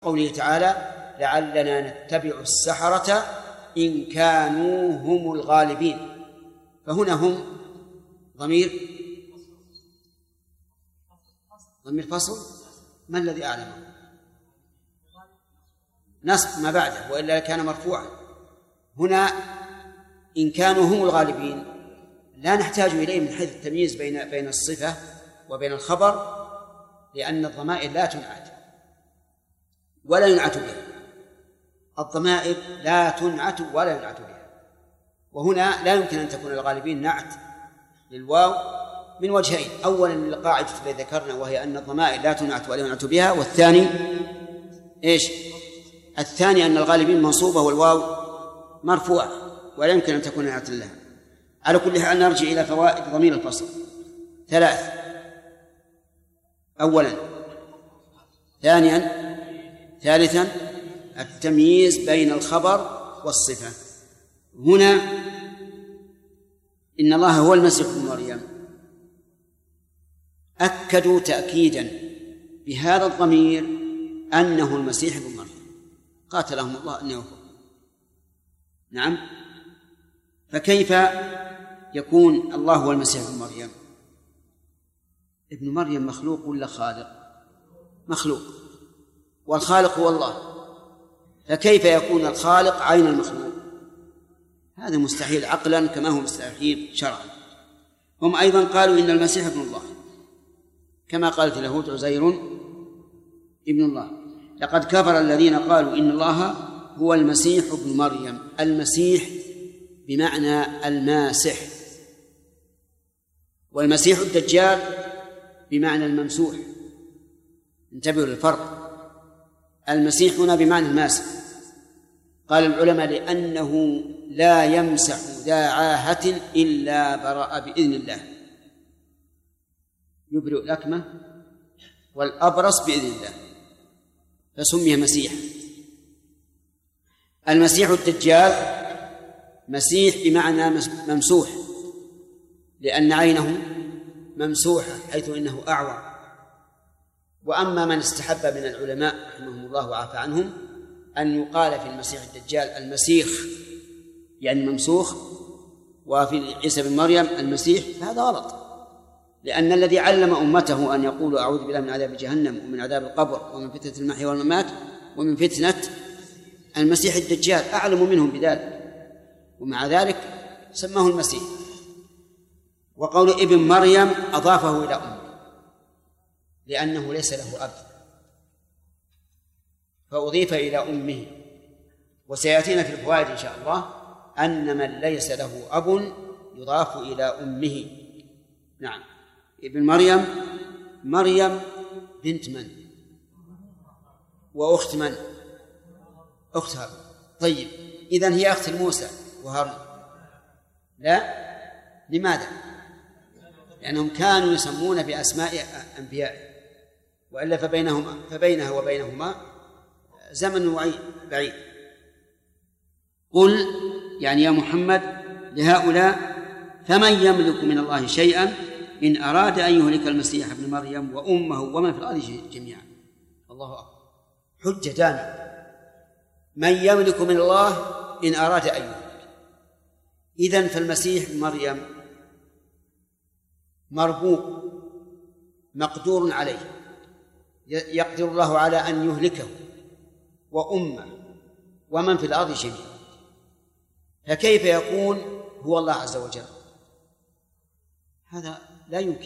قوله تعالى لعلنا نتبع السحرة إن كانوا هم الغالبين، فهنا هم ضمير فصل، ما الذي أعلمه؟ نصب ما بعده، وإلا كان مرفوعا. هنا إن كانوا هم الغالبين لا نحتاج إليه من حيث التمييز بين الصفة وبين الخبر، لأن الضمائر لا تنعت ولا ينعت بها. الضمائر لا تنعت ولا ينعت بها، وهنا لا يمكن أن تكون الغالبين نعت للواو من وجهين: أولا القاعدة التي ذكرنا وهي أن الضمائر لا تنعت ولا ينعت بها، والثاني الثاني أن الغالبين منصوبة والواو مرفوعة ولا يمكن أن تكون نعتا لها. على كل حال نرجع إلى فوائد ضمير الفصل 3: أولا، ثانيا، ثالثا التمييز بين الخبر والصفة. هنا إن الله هو المسيح ابن مريم، أكدوا تأكيدا بهذا الضمير أنه المسيح ابن مريم، قاتلهم الله أنه هو. نعم، فكيف يكون الله هو المسيح ابن مريم؟ ابن مريم مخلوق ولا خالق؟ مخلوق، والخالق هو الله، فكيف يكون الخالق عين المخلوق؟ هذا مستحيل عقلا كما هو مستحيل شرعا. هم أيضا قالوا إن المسيح ابن الله، كما قالت اليهود عزير ابن الله. لقد كفر الذين قالوا إن الله هو المسيح ابن مريم. المسيح بمعنى الماسح، والمسيح الدجال بمعنى الممسوح. انتبهوا للفرق، المسيح هنا بمعنى الماسح. قال العلماء لأنه لا يمسح ذا عاهة إلا برأ بإذن الله، يبرئ الأكمة والأبرص بإذن الله، فسمي مسيح. المسيح الدجال مسيح بمعنى ممسوح، لأن عينه ممسوحة حيث إنه أعور. وأما من استحب من العلماء رحمهم الله وعافى عنهم أن يقال في المسيح الدجال المسيخ يعني ممسوخ، وفي عيسى بن مريم المسيح، فهذا غلط، لأن الذي علم أمته أن يقولوا أعوذ بالله من عذاب جهنم ومن عذاب القبر ومن فتنة المحيا والممات ومن فتنة المسيح الدجال أعلم منهم بذلك، ومع ذلك سماه المسيح. وقول ابن مريم أضافه إلى أمه لأنه ليس له أب، فأضيف إلى أمه. وسيأتينا في الفوائد إن شاء الله أن من ليس له أب يضاف إلى أمه. نعم، ابن مريم، مريم بنت من؟ وأخت من؟ أخت هارون. طيب، إذن هي أخت موسى وهارون؟ لا، لماذا؟ لأنهم كانوا يسمون بأسماء أنبياء، وإلا فبينها وبينهما زمن بعيد. قل يعني يا محمد لهؤلاء: فمن يملك من الله شيئا إن أراد أن يهلك المسيح ابن مريم وأمه ومن في الأرض جميعا. الله أكبر، حجة دامة. من يملك من الله إن أراد أن يهلك. إذن فالمسيح ابن مريم مربوب مقدور عليه، يقدر الله على أن يهلكه وأمه ومن في الأرض جميعا، فكيف يكون هو الله عز وجل؟ هذا لا يمكن.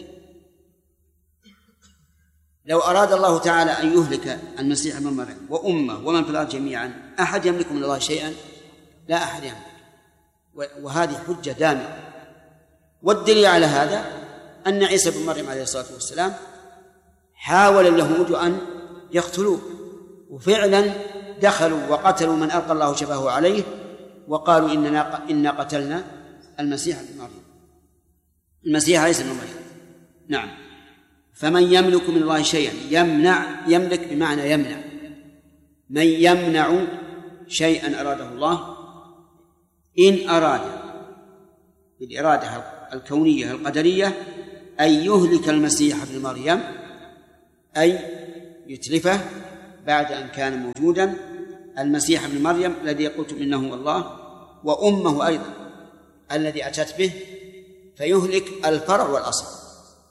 لو أراد الله تعالى أن يهلك المسيح ابن مريم وأمه ومن في الأرض جميعا، أحد يملك من الله شيئا؟ لا أحد يملك. وهذه حجة دامغة. والدليل على هذا أن عيسى بن مريم عليه الصلاة والسلام حاول اليهود أن يقتلوه، وفعلا دخلوا وقتلوا من ألقى الله شفاه عليه، وقالوا إنا قتلنا المسيح ابن مريم، المسيح عيسى بن مريم. نعم، فمن يملك من الله شيئا، يملك بمعنى يمنع. من يمنع شيئا أراده الله إن أراد بالإرادة الكونية القدرية أن يهلك المسيح ابن مريم، أي يتلفه بعد أن كان موجودا المسيح ابن مريم الذي قلتم إنه الله، وأمه أيضا الذي أتت به، فيهلك الفرع والأصل.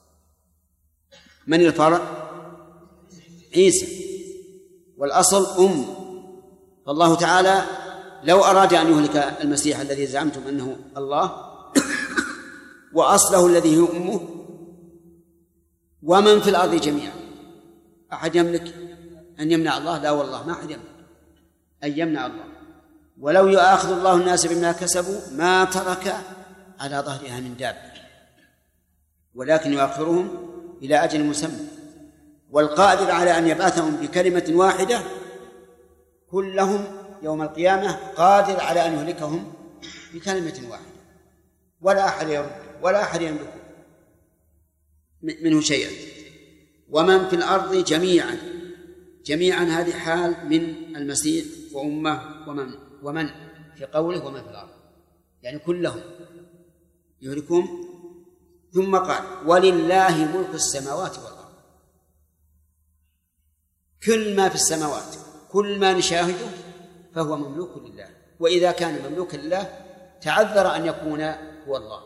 من الفرع؟ عيسى، والأصل فالله تعالى لو أراد أن يهلك المسيح الذي زعمتم أنه الله وأصله الذي هو أمه ومن في الأرض جميعا، أحد يملك أن يمنع الله؟ لا والله، ما أحد يملك أن يمنع الله. ولو يؤاخذ الله الناس بما كسبوا ما ترك على ظهرها من دابة، ولكن يؤخرهم إلى أجل مسمى. والقادر على أن يبعثهم بكلمة واحدة كلهم يوم القيامة قادر على أن يهلكهم بكلمة واحدة، ولا أحد يرد ولا أحد يملك منه شيئا. ومن في الأرض جميعا هذه حال من المسيح وأمه ومن في قوله ومن في الأرض، يعني كلهم يهلكهم. ثم قال ولله ملك السماوات والأرض، كل ما في السماوات كل ما نشاهده فهو مملوك لله، وإذا كان مملوكا لله تعذر أن يكون هو الله.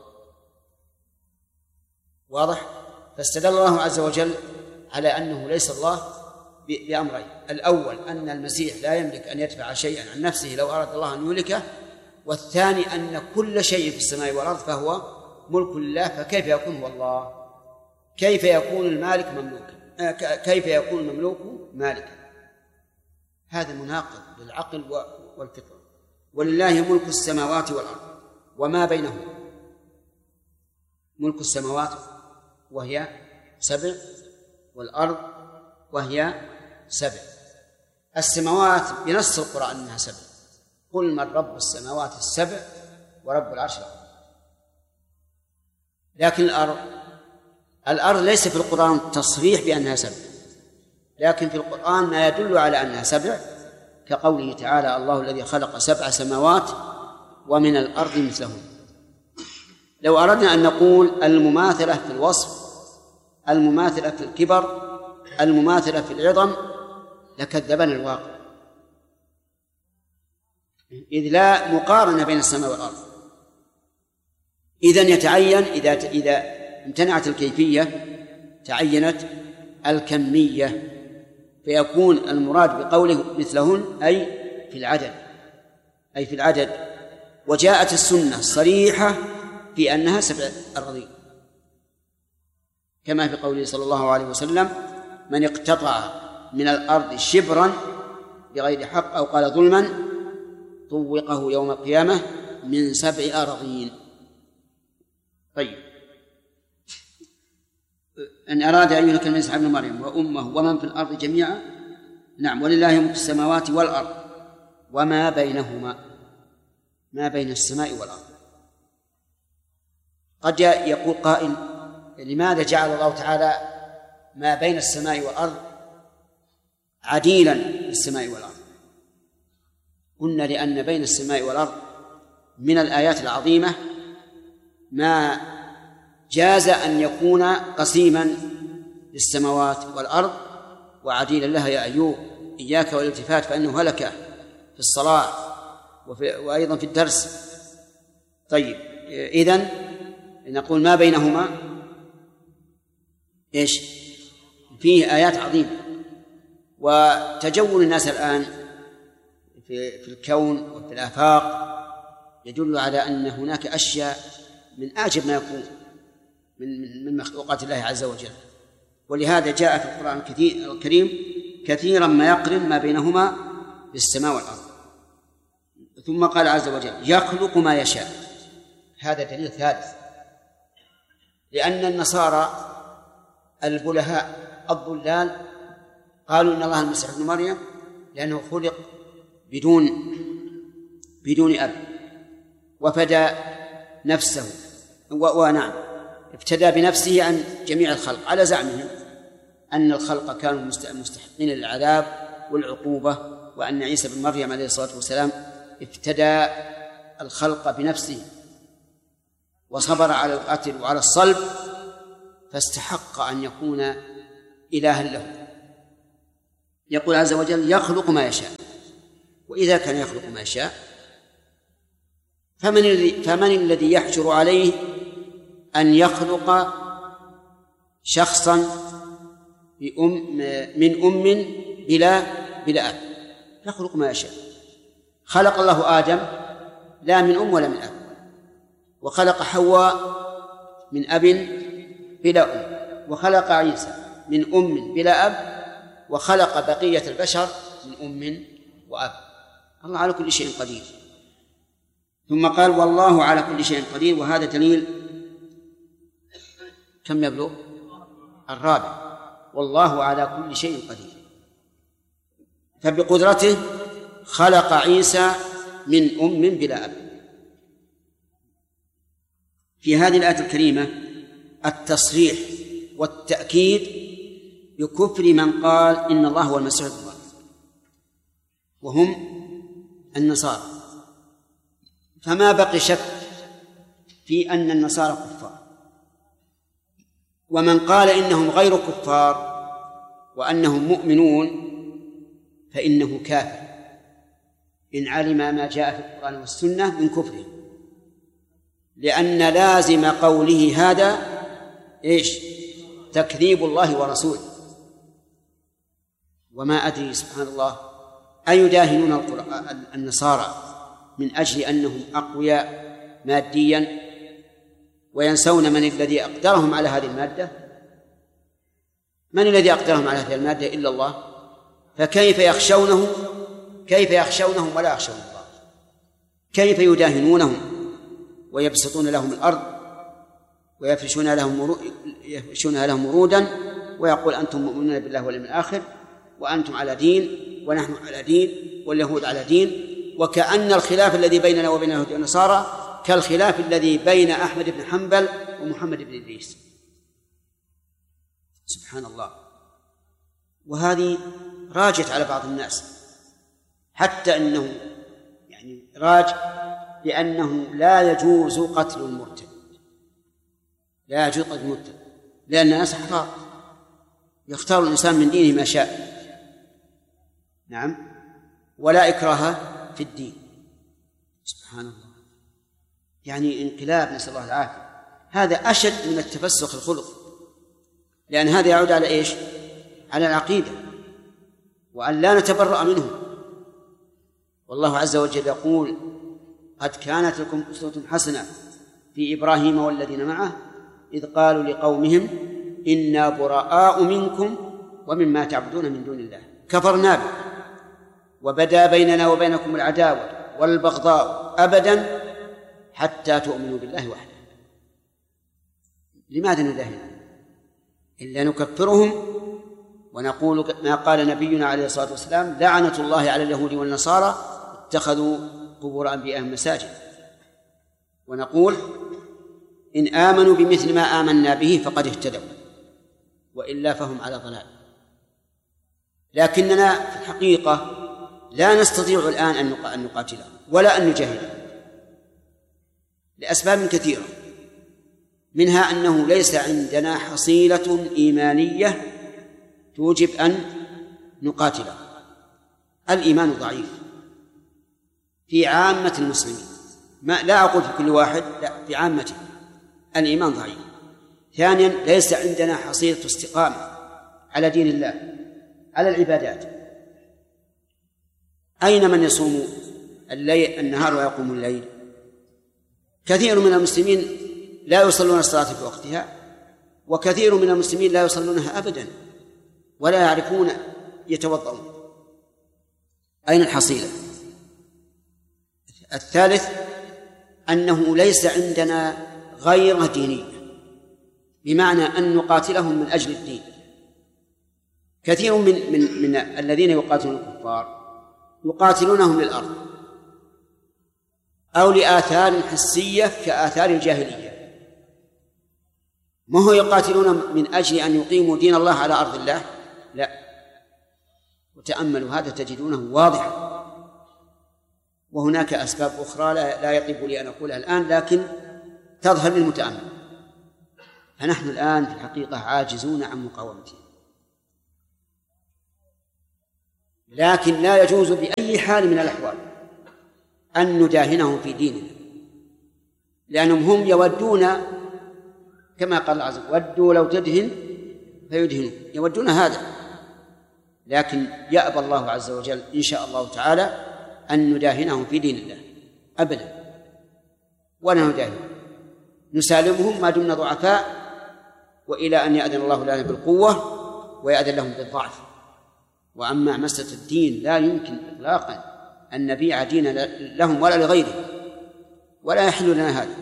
واضح؟ فاستدل الله عز وجل على أنه ليس الله بأمرين: الأول أن المسيح لا يملك أن يدفع شيئا عن نفسه لو أراد الله أن يهلكه، والثاني أن كل شيء في السماء والأرض فهو ملك لله، فكيف يكون هو الله؟ كيف يكون المالك مملوكا؟ كيف يكون المملوك مالكا؟ هذا مناقض للعقل والفطرة. ولله ملك السماوات والأرض وما بينهما. ملك السماوات وهي 7، والأرض وهي 7. السماوات بنص القرآن أنها 7: قل من رب السماوات ال7 ورب العرش العظيم. لكن الأرض ليس في القرآن تصريح بأنها 7، لكن في القرآن ما يدل على أنها 7، كقوله تعالى: الله الذي خلق 7 سماوات ومن الأرض مثلهن. لو أردنا أن نقول المماثلة في الوصف، المماثلة في الكبر، المماثلة في العظم، لكذبنا الواقع، إذ لا مقارنة بين السماء والأرض. إذن يتعين إذا امتنعت الكيفية تعينت الكمية، فيكون المراد بقوله مثلهن أي في العدد. وجاءت السنة صريحة في أنها 7 أراضين، كما في قوله صلى الله عليه وسلم: من اقتطع من الأرض شبرا بغير حق أو قال ظلما طوقه يوم القيامة من 7 أراضين. طيب، أن أراد أن يهلك المسيح ابن مريم وأمه ومن في الأرض جميعا، نعم، ولله ملك السماوات والأرض وما بينهما، ما بين السماء والأرض. قد يقول قائل: لماذا جعل الله تعالى ما بين السماء والأرض عديلا للسماء والأرض؟ قلنا: لأن بين السماء والأرض من الآيات العظيمة ما جاز أن يكون قسيما للسماوات والأرض وعديلا لها. يا أيوب إياك والالتفات فإنه هلك في الصلاة وأيضا في الدرس. طيب، إذن نقول ما بينهما إيش؟ فيه آيات عظيمة. وتجول الناس الآن في الكون وفي الآفاق يدل على أن هناك أشياء من أعجب ما يكون من مخلوقات الله عز وجل. ولهذا جاء في القرآن الكريم كثيرا ما يقرن ما بينهما بالسماء والأرض. ثم قال عز وجل: يخلق ما يشاء. هذا دليل ثالث، لأن النصارى البلهاء الضلال قالوا إن الله المسيح ابن مريم لأنه خلق بدون أب وفدى نفسه، ونعم ابتدى بنفسه عن جميع الخلق، على زعمهم أن الخلق كانوا مستحقين للعذاب والعقوبة، وأن عيسى بن مريم عليه الصلاة والسلام ابتدى الخلق بنفسه وصبر على القتل وعلى الصلب فاستحق أن يكون إلها له. يقول عز وجل يخلق ما يشاء، وإذا كان يخلق ما يشاء فمن الذي يحجر عليه أن يخلق شخصا من أم بلا أب؟ يخلق ما يشاء. خلق الله آدم لا من أم ولا من أب، وخلق حواء من أب بلا أم، وخلق عيسى من أم بلا أب، وخلق بقية البشر من أم وأب. الله على كل شيء قدير. ثم قال والله على كل شيء قدير، وهذا دليل كم يبلغ؟ الرابع. والله على كل شيء قدير، فبقدرته خلق عيسى من أم بلا أب. في هذه الآية الكريمة التصريح والتأكيد بكفر من قال إن الله هو المسيح ابن مريم، وهم النصارى. فما بقي شك في أن النصارى كفار، ومن قال إنهم غير كفار وأنهم مؤمنون فإنه كافر إن علم ما جاء في القرآن والسنة من كفره، لأن لازم قوله هذا إيش؟ تكذيب الله ورسوله. وما أدري سبحان الله أيداهنون النصارى من أجل أنهم أقوياء ماديا وينسون من الذي أقدرهم على هذه المادة؟ من الذي أقدرهم على هذه المادة إلا الله؟ فكيف يخشونهم ولا يخشون الله؟ كيف يداهنونهم ويبسطون لهم الأرض ويفرشونها لهم ورودا، ويقول أنتم مؤمنون بالله واليوم الآخر وأنتم على دين ونحن على دين واليهود على دين، وكأن الخلاف الذي بيننا وبين اليهود والنصارى كالخلاف الذي بين أحمد بن حنبل ومحمد بن إدريس. سبحان الله. وهذه راجت على بعض الناس، حتى أنه راج بأنه لا يجوز قتل المرتد، لا يجوز قتل المرتد، لأن الناس أحرار يختار الإنسان من دينه ما شاء. نعم، ولا إكراه في الدين. سبحان الله، انقلاب، نسأل الله العافية. هذا أشد من التفسخ الخلق، لأن هذا يعود على إيش؟ على العقيدة، وأن لا نتبرأ منه. والله عز وجل يقول قد كانت لكم أسوة حسنة في إبراهيم والذين معه إذ قالوا لقومهم إنا براء منكم ومما تعبدون من دون الله كفرنا بكم وبدا بيننا وبينكم العداوة والبغضاء أبدا حتى تؤمنوا بالله وحده. لماذا ندهن إلا نكفرهم ونقول ما قال نبينا عليه الصلاة والسلام لعنة الله على اليهود والنصارى اتخذوا قبور أنبيائهم مساجد، ونقول إن آمنوا بمثل ما آمنا به فقد اهتدوا وإلا فهم على ضلال. لكننا في الحقيقة لا نستطيع الآن أن نقاتلهم ولا أن نجاهدهم لأسباب كثيرة، منها أنه ليس عندنا حصيلة إيمانية توجب أن نقاتله. الإيمان ضعيف في عامة المسلمين، لا أقول في كل واحد، لا، في عامته الإيمان ضعيف. ثانيا ليس عندنا حصيلة استقامة على دين الله، على العبادات. أين من يصوم النهار ويقوم الليل؟ كثير من المسلمين لا يصلون الصلاة في وقتها، وكثير من المسلمين لا يصلونها أبدا ولا يعرفون يتوضؤون. أين الحصيلة؟ الثالث أنه ليس عندنا غير دينية، بمعنى أن نقاتلهم من أجل الدين. كثير من الذين يقاتلون الكفار يقاتلونهم للأرض أو لآثار حسية كآثار الجاهلية، ما هو يقاتلون من أجل أن يقيموا دين الله على أرض الله، لا. وتأملوا هذا تجدونه واضحا. وهناك أسباب أخرى لا يطيب لي أن أقولها الآن، لكن تظهر للمتأمل. فنحن الآن في الحقيقة عاجزون عن مقاومته. لكن لا يجوز بأي حال من الأحوال أن نداهنهم في ديننا، لأنهم هم يودون كما قال الله عز وجل: ودوا لو تدهن فيدهنون، يودون هذا. لكن يأبى الله عز وجل إن شاء الله تعالى أن نداهنهم في دين الله أبدا، ولا نداهن، نسالمهم ما دمنا ضعفاء، وإلى أن يأذن الله لنا بالقوة ويأذن لهم بالضعف. وأما مسألة الدين لا يمكن إطلاقا أن نبيع ديننا لهم ولا لغيرهم، ولا يحل لنا هذا.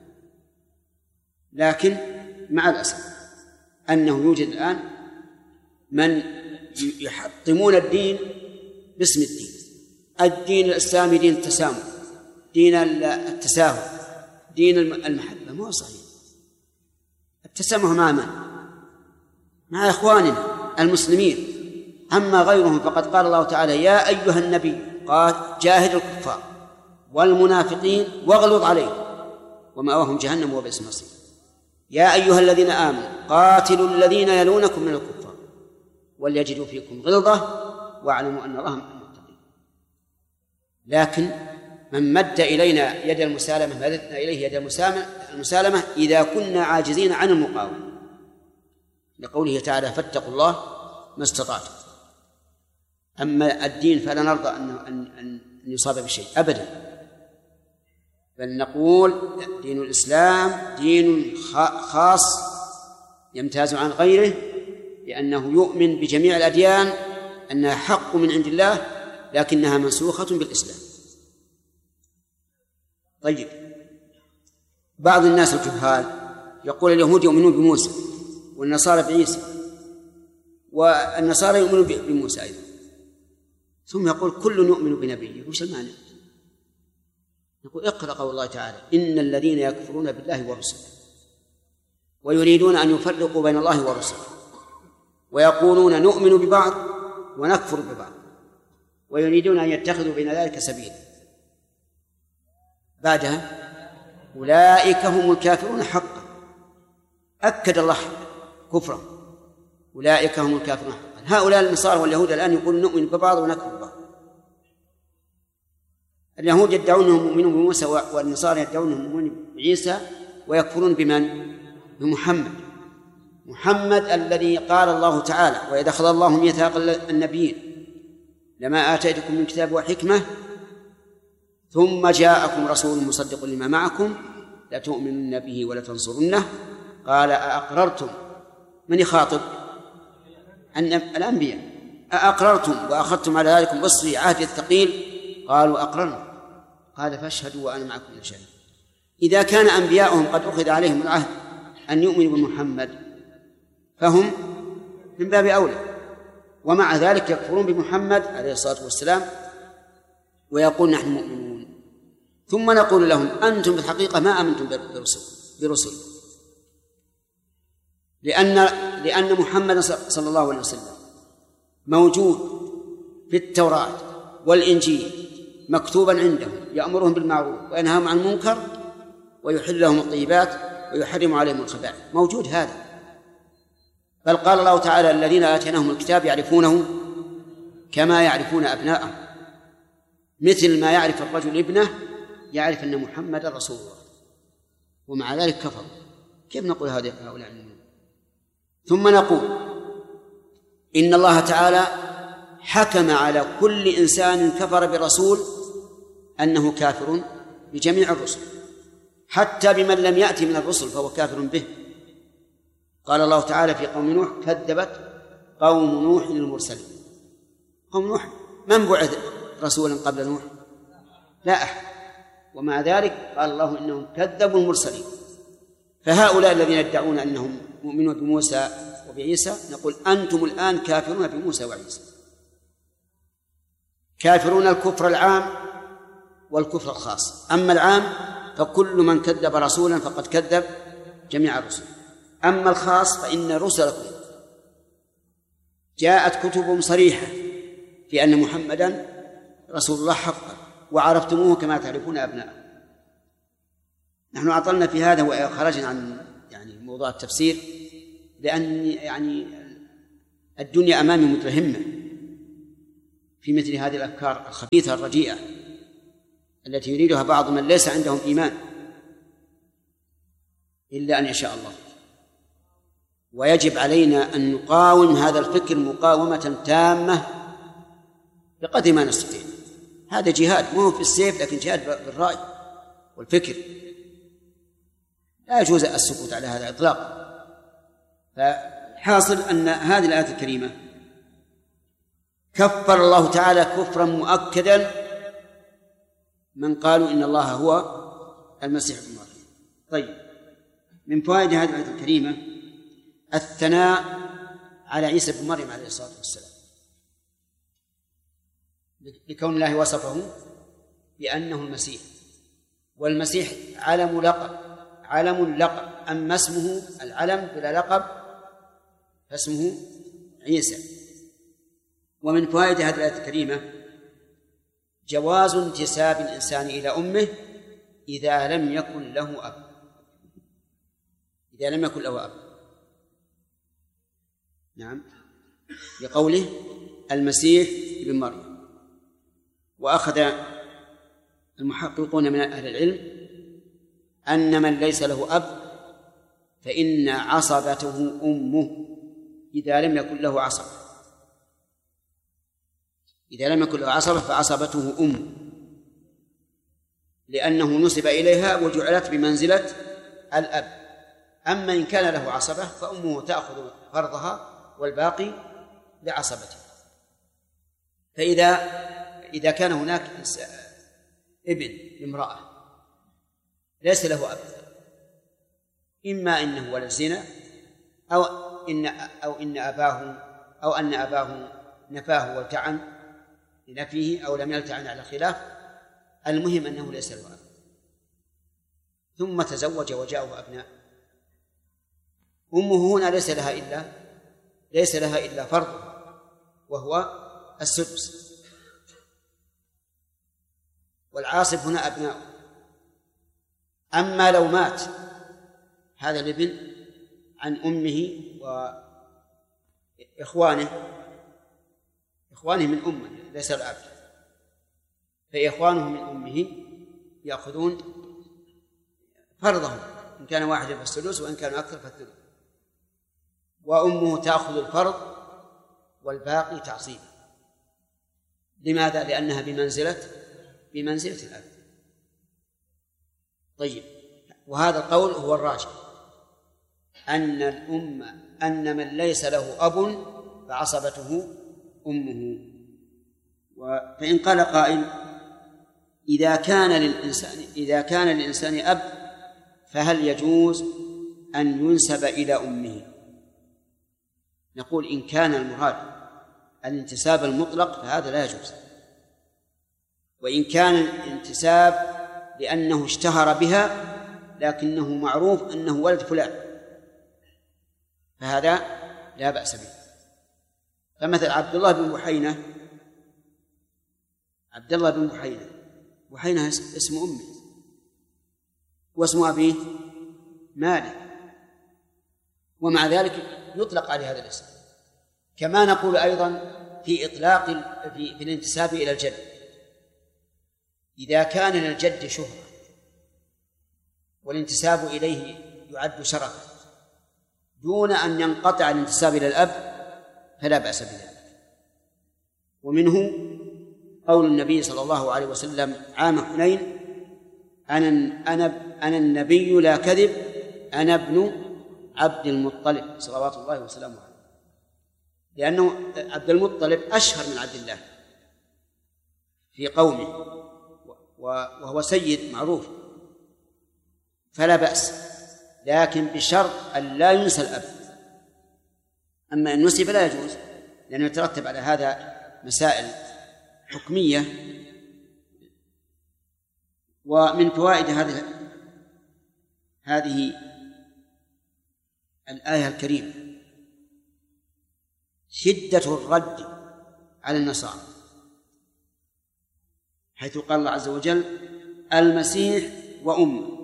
لكن مع الأسف أنه يوجد الآن من يحطمون الدين باسم الدين. الدين الإسلامي دين التسامح، دين التساهل، دين المحبة. ما هو صحيح. التسامح مع من؟ مع إخواننا المسلمين. أما غيرهم فقد قال الله تعالى: يا أيها النبي جاهد الكفار والمنافقين واغلظ عليهم ومأواهم جهنم وبئس المصير. يا أيها الذين آمنوا قاتلوا الذين يلونكم من الكفار وليجدوا فيكم غلظة واعلموا أن الله مع المتقين. لكن من مد إلينا يد المسالمة مددنا إليه يد المسالمة إذا كنا عاجزين عن المقاومة، لقوله تعالى: فاتقوا الله ما استطعتم. أما الدين فلا نرضى أن يصاب بشيء أبدا، بل نقول دين الإسلام دين خاص يمتاز عن غيره، لأنه يؤمن بجميع الأديان أنها حق من عند الله، لكنها منسوخة بالإسلام. طيب، بعض الناس الجهال يقول اليهود يؤمنون بموسى والنصارى بعيسى، والنصارى يؤمنون بموسى أيضا، ثم يقول كل يؤمن بنبيه. وش المعنى؟ نقول: اقرأ قول الله تعالى: إن الذين يكفرون بالله ورسله ويريدون أن يفرقوا بين الله ورسله ويقولون نؤمن ببعض ونكفر ببعض ويريدون أن يتخذوا بين ذلك سبيلا. بعدها: أولئك هم الكافرون حقا. أكد الله كفرهم: أولئك هم الكافرون حقا. هؤلاء النصارى واليهود الآن يقولون نؤمن ببعض ونكفر ببعض. اليهود يدعون أنهم يؤمنون بموسى، والنصارى يدعون أنهم يؤمنون بعيسى، ويكفرون بمن؟ محمد الذي قال الله تعالى: وإذا أخذ الله ميثاق النبيين لما آتيتكم من كتاب وحكمة ثم جاءكم رسول مصدق لما معكم لتؤمنن به ولتنصرنه قال: أأقررتم؟ من يخاطب؟ الأنبياء. أأقررتم وأخذتم على ذلكم إصري عهد الثقيل؟ قالوا: أقررنا. قال: فاشهدوا وأنا معكم من شهيد. إذا كان أنبياؤهم قد أخذ عليهم العهد أن يؤمنوا بمحمد فهم من باب أولى، ومع ذلك يكفرون بمحمد عليه الصلاة والسلام ويقول نحن مؤمنون. ثم نقول لهم: أنتم بالحقيقة ما آمنتم برسل، لأن محمد صلى الله عليه وسلم موجود في التوراة والإنجيل مكتوبا عندهم، يأمرهم بالمعروف وينهاهم عن المنكر ويحل لهم الطيبات ويحرم عليهم الخبائث، موجود هذا. بل قال الله تعالى: الذين آتيناهم الكتاب يعرفونه كما يعرفون أبناءهم، مثل ما يعرف الرجل ابنه يعرف أن محمد رسول الله، ومع ذلك كفروا. كيف نقول هؤلاء المؤمنين؟ ثم نقول إن الله تعالى حكم على كل إنسان كفر برسول أنه كافر بجميع الرسل، حتى بمن لم يأتي من الرسل فهو كافر به. قال الله تعالى في قوم نوح: كذبت قوم نوح المرسلين. قوم نوح من بعث رسولا قبل نوح؟ لا أحد، ومع ذلك قال الله إنهم كذبوا المرسلين. فهؤلاء الذين يدعون أنهم مؤمنون بموسى وبعيسى نقول: أنتم الآن كافرون بموسى وعيسى، كافرون الكفر العام والكفر الخاص. أما العام فكل من كذب رسولا فقد كذب جميع الرسل. أما الخاص فإن رسلكم جاءت كتبهم صريحة في أن محمدا رسول الله حقا، وعرفتموه كما تعرفون أبناءه. نحن أطلنا في هذا وخرجنا عن موضوع التفسير، لأن الدنيا أمامي متهمة في مثل هذه الأفكار الخبيثة الرديئة التي يريدها بعض من ليس عندهم إيمان إلا أن يشاء الله. ويجب علينا أن نقاوم هذا الفكر مقاومة تامة بقدر ما نستطيع. هذا جهاد، مو في السيف، لكن جهاد بالرأي والفكر. لا يجوز السكوت على هذا إطلاقا. فحاصل أن هذه الآية الكريمة كفر الله تعالى كفرا مؤكدا من قالوا إن الله هو المسيح ابن مريم. طيب، من فوائد هذه الآية الكريمة الثناء على عيسى بن مريم عليه الصلاة والسلام، لكون الله وصفه بأنه المسيح، والمسيح علم لقب، أما اسمه العلم بلا لقب فاسمه عيسى. ومن فوائد هذه الآية الكريمة جواز انتساب الإنسان إلى أمه إذا لم يكن له أب، نعم، لقوله المسيح ابن مريم. وأخذ المحققون من أهل العلم أن من ليس له أب فإن عصبته أمه إذا لم يكن له عصبة، فعصبته أمه، لأنه نسب إليها وجعلت بمنزلة الأب. أما إن كان له عصبة فأمه تأخذ فرضها والباقي لعصبته. فإذا كان هناك ابن لامرأة ليس له أب، إما إنه ولد زنا أو أن أباه نفاه والتعن لنفيه أو لم يلتعن على خلاف، المهم أنه ليس له أب، ثم تزوج وجاءه أبناء. أمه هنا ليس لها إلا فرض وهو السدس، والعاصب هنا أبناء. أما لو مات هذا الابن عن أمه وإخوانه من أمه ليس الأب، فإخوانه من أمه يأخذون فرضهم، إن كان واحدا فالسدس وإن كان أكثر فالثلث، وأمه تأخذ الفرض والباقي تعصيب. لماذا؟ لأنها بمنزلة الأب. طيب، وهذا القول هو الراجح، أن من ليس له أب فعصبته أمه. فإن قال قائل إذا كان للإنسان أب فهل يجوز أن ينسب إلى أمه؟ نقول إن كان المراد الانتساب المطلق فهذا لا يجوز، وإن كان الانتساب لأنه اشتهر بها لكنه معروف أنه ولد فلان فهذا لا بأس به. فمثل عبد الله بن بحينة اسم أمه، واسم أبيه مالك، ومع ذلك يطلق عليه هذا الاسم. كما نقول أيضا في الانتساب إلى الجد، إذا كان للجد شهرة والانتساب إليه يعد شرفا دون أن ينقطع الانتساب إلى الأب فلا بأس بذلك. ومنه قول النبي صلى الله عليه وسلم عام حنين: أنا النبي لا كذب، أنا ابن عبد المطلب صلوات الله وسلامه عليه، لأنه عبد المطلب أشهر من عبد الله في قومه وهو سيد معروف، فلا بأس، لكن بشرط أن لا ينسى الأب. أما إن نسب لا يجوز، لأنه يترتب على هذا مسائل حكمية. ومن فوائد هذه الآية الكريمة شدة الرد على النصارى، حيث قال الله عز وجل: المسيح وأمه.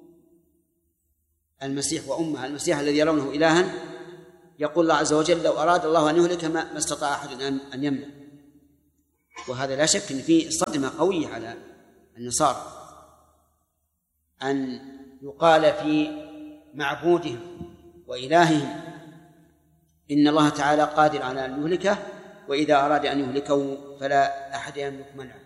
المسيح الذي يرونه إلها، يقول الله عز وجل: لو أراد الله أن يهلك ما استطاع أحد أن يمنع. وهذا لا شك أن فيه صدمة قوية على النصارى أن يقال في معبودهم وإلههم إن الله تعالى قادر على أن يهلكه، وإذا أراد أن يهلكه فلا أحد يملك منعه.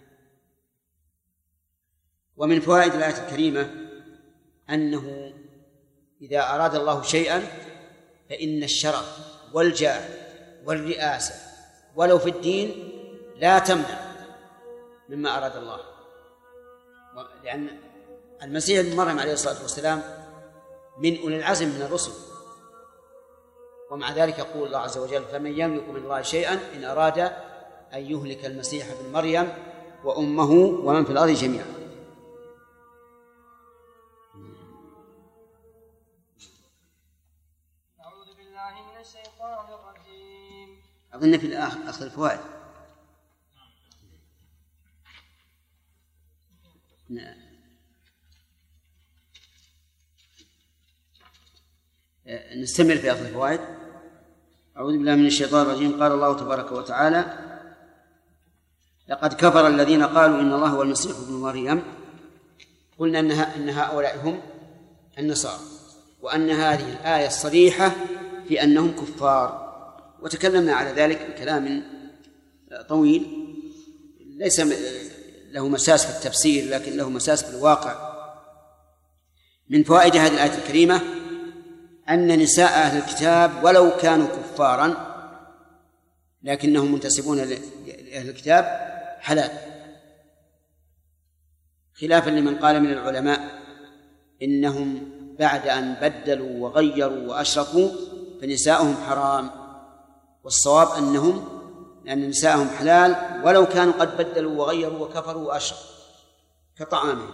ومن فوائد الآية الكريمة أنه إذا أراد الله شيئا فإن الشرف والجاه والرئاسة ولو في الدين لا تمنع مما أراد الله، لأن المسيح ابن مريم عليه الصلاة والسلام من أولي العزم من الرسل، ومع ذلك يقول الله عز وجل فمن يملك من الله شيئا إن أراد أن يهلك المسيح ابن مريم وأمه ومن في الأرض جميعا. أعوذ بالله من الشيطان الرجيم. أظن في أصل الفوائد. نستمر في أصل الفوائد. أعوذ بالله من الشيطان الرجيم. قال الله تبارك وتعالى لقد كفر الذين قالوا إن الله هو المسيح ابن مريم. قلنا إن هؤلاء هم النصارى، وأن هذه الآية الصريحة في أنهم كفار، وتكلمنا على ذلك بكلام طويل ليس له مساس في التفسير لكن له مساس في الواقع. من فوائد هذه الآية الكريمة أن نساء أهل الكتاب ولو كانوا كفارا لكنهم منتسبون لأهل الكتاب حلال، خلافا لمن قال من العلماء إنهم بعد أن بدلوا وغيروا وأشركوا فنساءهم حرام، والصواب أن نساءهم حلال ولو كانوا قد بدلوا وغيروا وكفروا وأشركوا كطعامهم.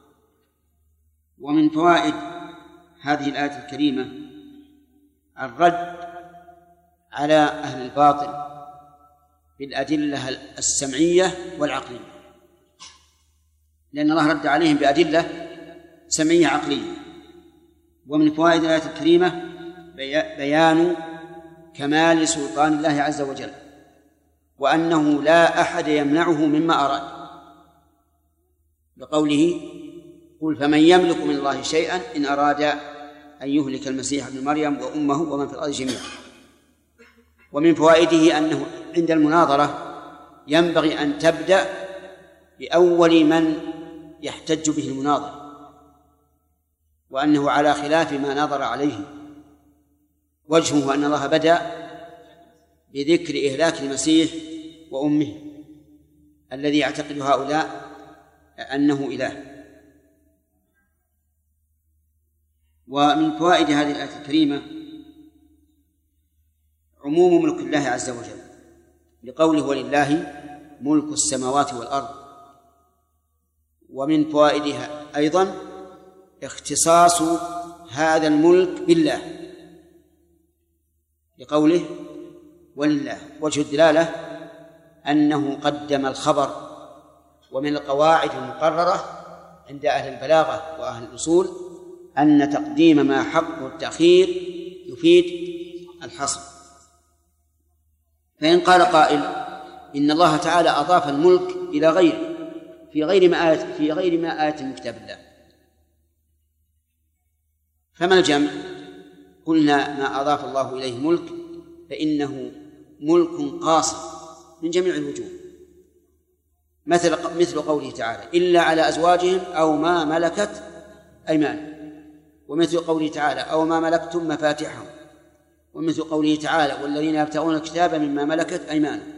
ومن فوائد هذه الآية الكريمة الرد على أهل الباطل بالأدلة السمعية والعقلية، لأن الله رد عليهم بأدلة سمعية عقلية. ومن فوائد الآية الكريمة بيان كمال سلطان الله عز وجل، وأنه لا أحد يمنعه مما أراد، بقوله قل فمن يملك من الله شيئا إن أراد أن يهلك المسيح ابن مريم وأمه ومن في الأرض جميعا. ومن فوائده أنه عند المناظرة ينبغي أن تبدأ بأول من يحتج به المناظر، وأنه على خلاف ما نظر عليه. وجهه أن الله بدأ بذكر إهلاك المسيح وأمه الذي يعتقد هؤلاء أنه إله. ومن فوائد هذه الآية الكريمة عموم ملك الله عز وجل، لقوله ولله ملك السماوات والأرض. ومن فوائدها أيضا اختصاص هذا الملك بالله، لقوله ولله. وجه الدلالة أنه قدم الخبر. ومن القواعد المقررة عند أهل البلاغة وأهل الأصول أن تقديم ما حق التأخير يفيد الحصر. فإن قال قائل إن الله تعالى أضاف الملك إلى غيره في غير ما آية من كتاب الله، فما الجمع؟ قلنا ما أضاف الله إليه ملك فإنه ملك قاصر من جميع الوجوه، مثل قوله تعالى إلا على أزواجهم أو ما ملكت أيمانهم، ومثل قوله تعالى أو ما ملكتم مفاتحهم، ومثل قوله تعالى والذين يبتغون الكتاب مما ملكت أيمانهم.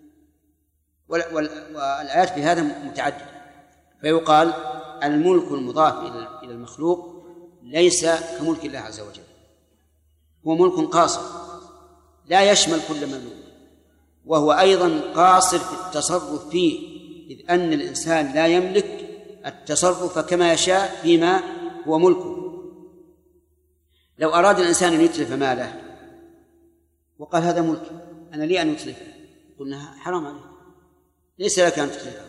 والآيات في هذا متعددة، فيقال الملك المضاف إلى المخلوق ليس كملك الله عز وجل، هو ملك قاصر لا يشمل كل مملوك، وهو أيضا قاصر في التصرف فيه، إذ أن الإنسان لا يملك التصرف كما يشاء فيما هو ملكه. لو أراد الإنسان أن يتلف ماله وقال هذا ملك أنا لي أن أتلفه، قلنا حرام عليك، ليس لك أن تتلفه،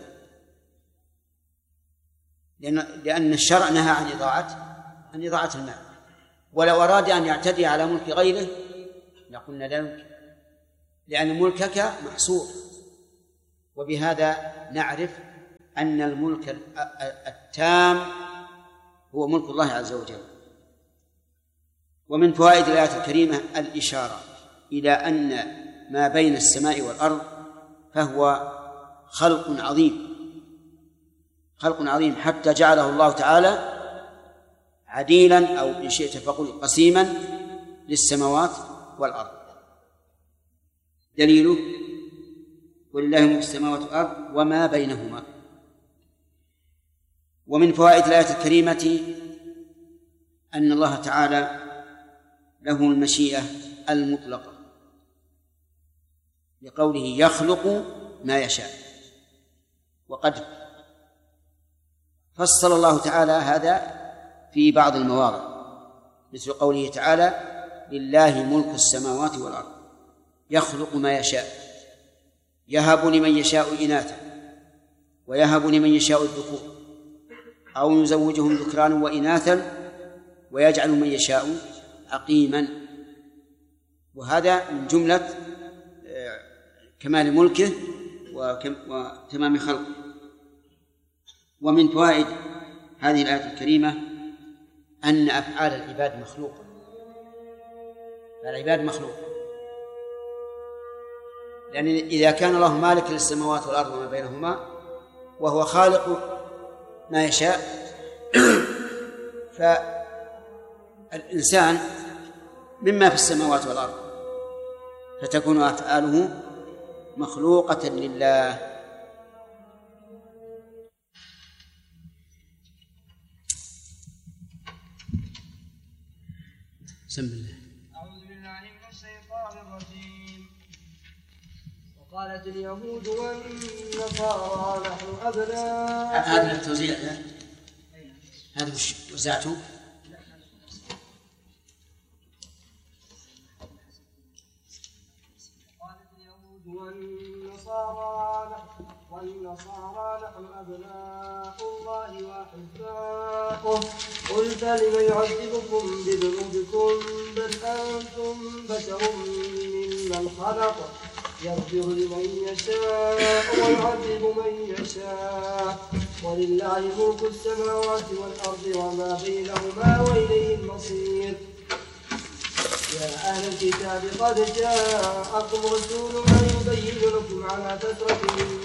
لأن الشرع نهى عن إضاعة المال. ولو أراد أن يعتدي على ملك غيره لقلنا لا يمكن، لأن ملكك محصور وبهذا نعرف أن الملك التام هو ملك الله عز وجل. ومن فوائد الآية الكريمة الإشارة إلى أن ما بين السماء والأرض فهو خلق عظيم حتى جعله الله تعالى عديلا أو إن شئت فقل قسيما للسماوات والأرض. دليله ولله ملك السماوات والأرض وما بينهما. ومن فوائد الآية الكريمة أن الله تعالى له المشيئة المطلقة لقوله يخلق ما يشاء. وقد فصل الله تعالى هذا في بعض المواضع مثل قوله تعالى لله ملك السماوات والأرض يخلق ما يشاء يهب لمن يشاء إناثا ويهب لمن يشاء الذكور أو يزوجهم ذكرانا وإناثا ويجعل من يشاء عقيما. وهذا من جملة كمال ملكه وتمام خلقه. ومن فوائد هذه الآية الكريمة أن أفعال العباد مخلوقة. العباد مخلوقة لأن إذا كان الله مالك للسماوات والأرض وما بينهما وهو خالق ما يشاء فالإنسان مما في السماوات والأرض فتكون أفعاله مخلوقة لله. بسم الله. أعوذ بالله من الشيطان الرجيم. وقالت اليهود والنصارى نحن أبناء. هذا التوزيع هذا وزعته. قالت اليهود والنصارى نحن أبناء الله وأحباؤه قل فلم يعذبكم بذنوبكم بل أنتم بشر ممن خلق يغفر لمن يشاء ويعذب من يشاء ولله ملك السماوات والأرض وما بينهما وإليه المصير. يا أهل الكتاب قد جاءكم رسولنا يبين لكم على فترة